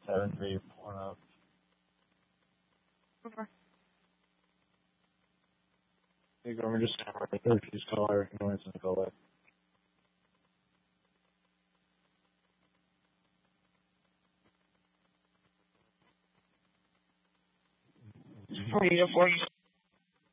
7-3 pulling up. Over. Hey, Gorman, just refuse caller. No one's gonna go back. For you,